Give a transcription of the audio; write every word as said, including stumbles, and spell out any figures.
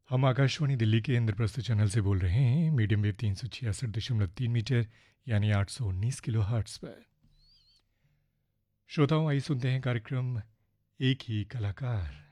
हम आकाशवाणी दिल्ली के इंद्रप्रस्थ चैनल से बोल रहे हैं, मीडियम वेव तीन सौ छियासठ दशमलव तीन मीटर यानी आठ सौ उन्नीस किलो हर्ट्स पर। श्रोताओं, आइए सुनते हैं कार्यक्रम एक ही कलाकार।